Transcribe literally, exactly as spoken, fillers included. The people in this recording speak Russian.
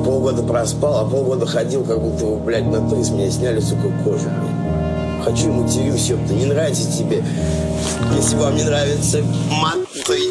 полгода проспал, а полгода ходил, как будто, блядь, на то, из меня сняли, сука, кожу, блядь. Хочу и матерюсь, ёпта. Не нравится тебе? Если вам не нравится мат, то